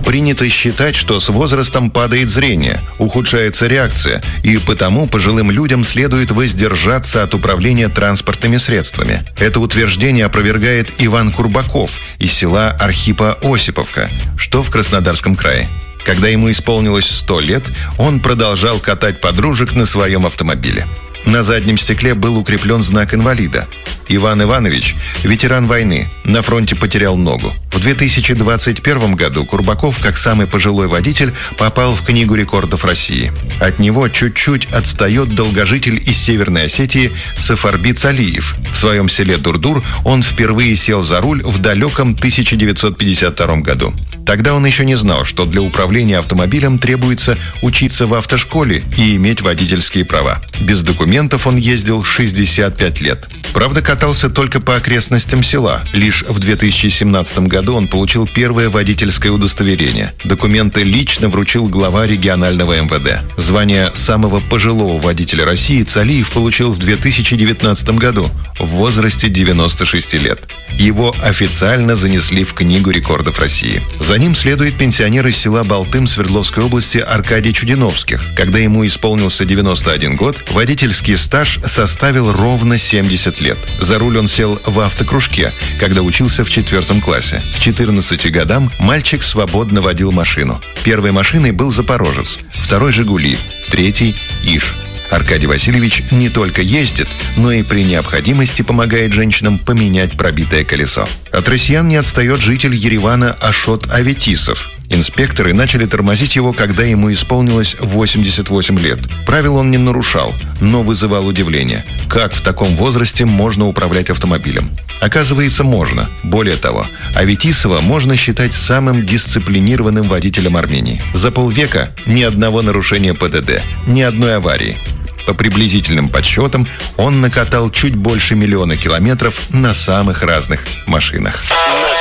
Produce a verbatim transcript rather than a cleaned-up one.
Принято считать, что с возрастом падает зрение, ухудшается реакция, и потому пожилым людям следует воздержаться от управления транспортными средствами. Это утверждение опровергает Иван Курбаков из села Архипа-Осиповка, что в Краснодарском крае. Когда ему исполнилось сто лет, он продолжал катать подружек на своем автомобиле. На заднем стекле был укреплен знак инвалида. Иван Иванович – ветеран войны, на фронте потерял ногу. В две тысячи двадцать первом году Курбаков, как самый пожилой водитель, попал в Книгу рекордов России. От него чуть-чуть отстает долгожитель из Северной Осетии Сафарби Цалиев. В своем селе Дурдур он впервые сел за руль в далеком тысяча девятьсот пятьдесят втором году. Тогда он еще не знал, что для управления автомобилем требуется учиться в автошколе и иметь водительские права. Без документов он ездил шестьдесят пять лет. Правда, катался только по окрестностям села. Лишь в две тысячи семнадцатом году он получил первое водительское удостоверение. Документы лично вручил глава регионального эм вэ дэ. Звание самого пожилого водителя России Цалиев получил в две тысячи девятнадцатом году в возрасте девяноста шести лет. Его официально занесли в Книгу рекордов России. За ним следует пенсионер из села Балтым Свердловской области Аркадий Чудиновских. Когда ему исполнился девяносто один год, водительский стаж составил ровно семьдесят лет. За руль он сел в автокружке, когда учился в четвертом классе. К четырнадцати годам мальчик свободно водил машину. Первой машиной был «Запорожец», второй «Жигули», третий «Иж». Аркадий Васильевич не только ездит, но и при необходимости помогает женщинам поменять пробитое колесо. От россиян не отстает житель Еревана Ашот Аветисов. Инспекторы начали тормозить его, когда ему исполнилось восемьдесят восемь лет. Правил он не нарушал, но вызывал удивление. Как в таком возрасте можно управлять автомобилем? Оказывается, можно. Более того, Аветисова можно считать самым дисциплинированным водителем Армении. За полвека ни одного нарушения пэ дэ дэ, ни одной аварии. По приблизительным подсчетам, он накатал чуть больше миллиона километров на самых разных машинах.